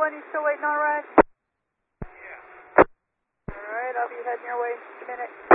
1, you still waiting on a ride? Yeah. Alright, I'll be heading your way in just a minute.